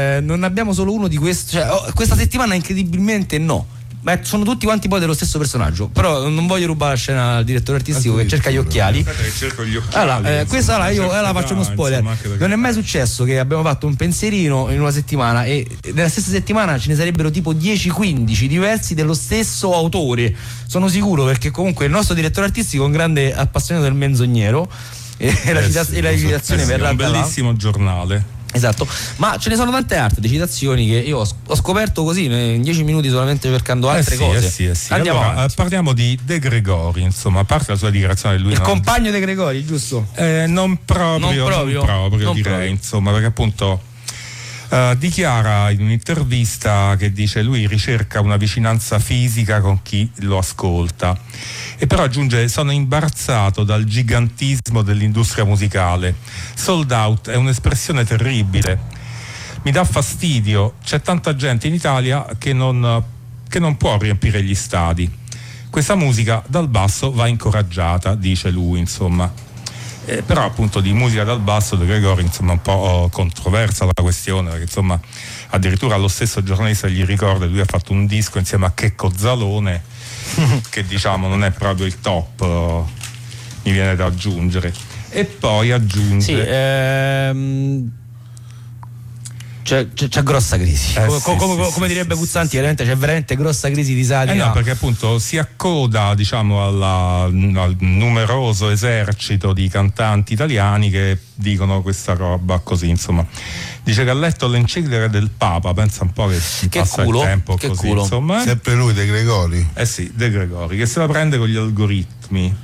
non abbiamo solo uno di questo, cioè, questa settimana incredibilmente no. Ma sono tutti quanti poi dello stesso personaggio. Però non voglio rubare la scena al direttore artistico che cerca gli occhiali. Cerco gli occhiali. Allora, questa io faccio uno spoiler. Insomma, non è mai successo che abbiamo fatto un pensierino in una settimana e nella stessa settimana ce ne sarebbero tipo 10-15 diversi dello stesso autore. Sono sicuro, perché comunque il nostro direttore artistico è un grande appassionato del menzognero e la citazione verrà un bellissimo giornale. Esatto, ma ce ne sono tante altre citazioni che io ho scoperto così in 10 minuti solamente cercando altre cose. Sì. Andiamo allora, parliamo di De Gregori, insomma, a parte la sua dichiarazione lui compagno De Gregori, giusto? Non proprio direi, insomma, perché appunto dichiara in un'intervista che dice lui ricerca una vicinanza fisica con chi lo ascolta, e però aggiunge: sono imbarazzato dal gigantismo dell'industria musicale, sold out è un'espressione terribile, mi dà fastidio, c'è tanta gente in Italia che non può riempire gli stadi, questa musica dal basso va incoraggiata, dice lui, insomma. Però appunto di musica dal basso De Gregori, insomma, un po' controversa la questione, perché insomma addirittura lo stesso giornalista gli ricorda che lui ha fatto un disco insieme a Checco Zalone che diciamo non è proprio il top, mi viene da aggiungere. E poi aggiunge c'è grossa crisi, come direbbe Guzzanti, veramente c'è veramente grossa crisi di satira. No, perché appunto si accoda, diciamo, al numeroso esercito di cantanti italiani che dicono questa roba così, insomma. Dice che ha letto l'enciclica del Papa, pensa un po' che passa il tempo così, culo. Insomma. Sempre lui, De Gregori? Sì, De Gregori, che se la prende con gli algoritmi.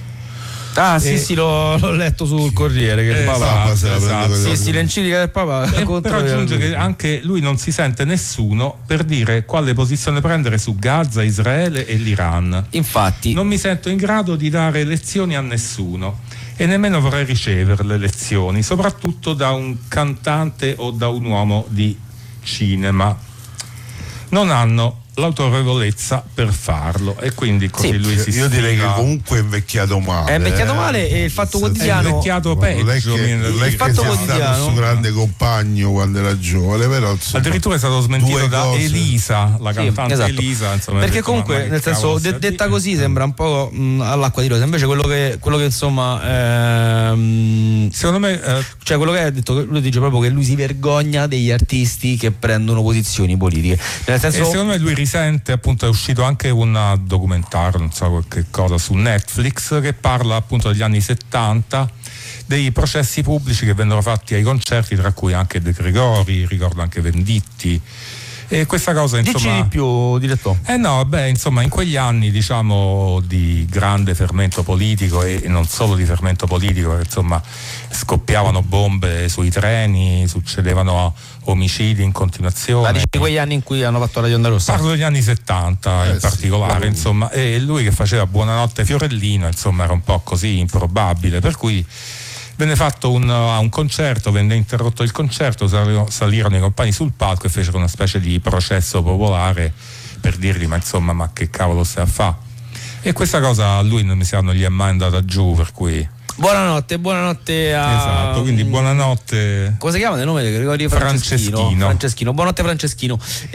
Sì, l'ho letto sul Corriere che il Papa l'enciclica del Papa. Però aggiunge che anche lui non si sente nessuno per dire quale posizione prendere su Gaza, Israele e l'Iran. Infatti non mi sento in grado di dare lezioni a nessuno e nemmeno vorrei ricevere le lezioni, soprattutto da un cantante o da un uomo di cinema. Non hanno l'autorevolezza per farlo, e quindi così lui si io direi che comunque è invecchiato male. È invecchiato male, e il Fatto Quotidiano è invecchiato peggio. Il Fatto Quotidiano, il suo grande compagno quando era giovane, però insomma, addirittura è stato smentito da Elisa, la cantante, esatto. Elisa, insomma, perché comunque nel senso detta così sembra un po' all'acqua di rose, invece quello che insomma secondo me cioè quello che ha detto, lui dice proprio che lui si vergogna degli artisti che prendono posizioni politiche, nel senso, e secondo me lui risente, appunto, è uscito anche un documentario, non so che cosa, su Netflix, che parla appunto degli anni 70, dei processi pubblici che vennero fatti ai concerti, tra cui anche De Gregori, ricordo anche Venditti. E questa cosa, insomma, dici di più, direttore? Insomma, in quegli anni, diciamo, di grande fermento politico, e non solo di fermento politico, perché insomma scoppiavano bombe sui treni, succedevano omicidi in continuazione. Ma dici quegli anni in cui hanno fatto Radio Onda Rossa? Parlo degli anni 70 in particolare, insomma, e lui che faceva Buonanotte Fiorellino, insomma, era un po' così improbabile, per cui venne fatto a un concerto, venne interrotto il concerto, salirono i compagni sul palco e fecero una specie di processo popolare per dirgli ma che cavolo stai a fa? E questa cosa a lui non mi sa, non gli è mai andata giù, per cui buonanotte a... Esatto, quindi buonanotte. Come si chiama il nome? Gregorio Franceschino. Buonanotte Franceschino.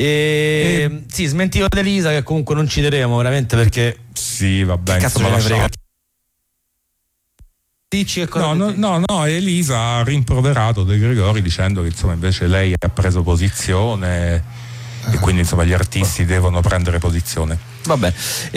Sì, smentito di Elisa, che comunque non citeremo veramente, perché sì, va bene, cazzo me ne frega. No, Elisa ha rimproverato De Gregori dicendo che insomma invece lei ha preso posizione e quindi insomma gli artisti devono prendere posizione. Vabbè,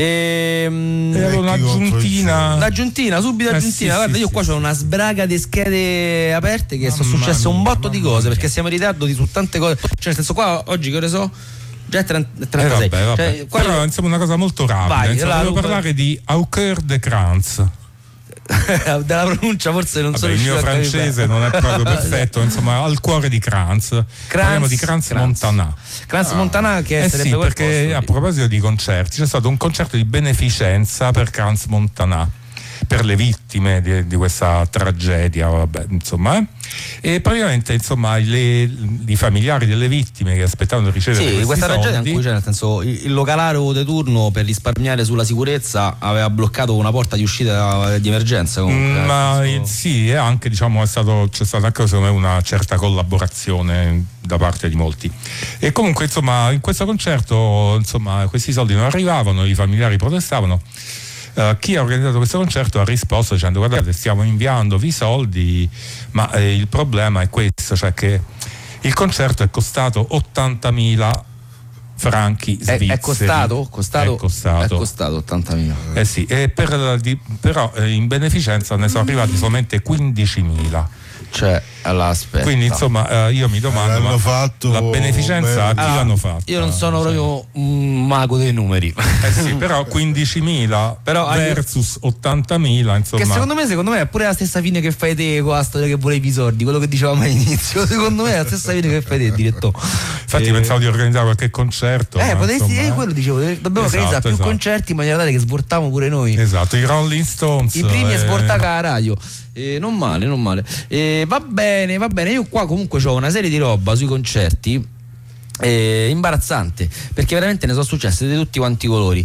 l'aggiuntina, subito aggiuntina. Guarda, io qua c'ho una sbraga di schede aperte che sono successe un botto di cose, perché siamo in ritardo su tante cose. Cioè, nel senso, qua oggi che ore so? Già è 36. Vabbè. Cioè, però insomma una cosa molto rapida. Volevo parlare di Haucoeur de Kranz. Della pronuncia forse non sono il mio francese non è proprio perfetto, insomma, al cuore di Kranz. Parliamo di Kranz Montana. Kranz Montana, che sì, perché a proposito di concerti, c'è stato un concerto di beneficenza per Kranz Montana, per le vittime di questa tragedia, vabbè, insomma. E praticamente, insomma, i familiari delle vittime che aspettavano di ricevere questa soldi, tragedia in cui, nel senso, il localario di turno, per risparmiare sulla sicurezza, aveva bloccato una porta di uscita di emergenza comunque, ma sì, e anche, diciamo, c'è stata anche secondo me una certa collaborazione da parte di molti. E comunque, insomma, in questo concerto, insomma, questi soldi non arrivavano, i familiari protestavano. Chi ha organizzato questo concerto ha risposto dicendo: guardate, stiamo inviandovi i soldi, ma il problema è questo, cioè che il concerto è costato 80.000 franchi svizzeri. È costato 80.000. Sì, però in beneficenza ne sono arrivati solamente 15.000. Cioè, aspetta. Quindi, insomma, io mi domando, ma la beneficenza a chi l'hanno fatta? Io non sono proprio un mago dei numeri. Sì, però 15.000 versus 80.000, insomma. Che secondo me è pure la stessa fine che fai te con la storia che volevi i soldi, quello che dicevamo all'inizio. Secondo me è la stessa fine che fai te, direttore. Infatti pensavo di organizzare qualche concerto. Potresti, quello dicevo, dobbiamo organizzare più concerti in maniera tale che svortiamo pure noi. Esatto, i Rolling Stones. I primi a svortare la radio. Non male. Va bene. Io qua comunque ho una serie di roba sui concerti imbarazzante, perché veramente ne sono successe di tutti quanti i colori.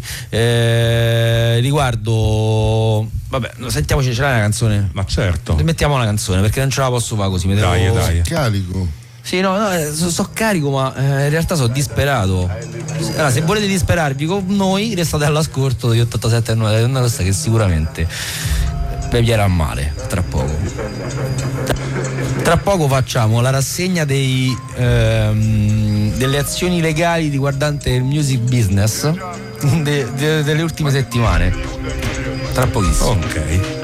Riguardo, vabbè, sentiamoci, ce l'hai una canzone? Ma certo. Mettiamo una canzone, perché non ce la posso fare così. Dai. Carico. Sì, so carico, ma in realtà sono disperato. Allora, se volete disperarvi con noi, restate all'ascolto degli 87 e 9 della Rossa, che sicuramente bevierà male tra poco. Tra poco facciamo la rassegna delle azioni legali riguardante il music business delle ultime settimane. Tra pochissimo. Ok.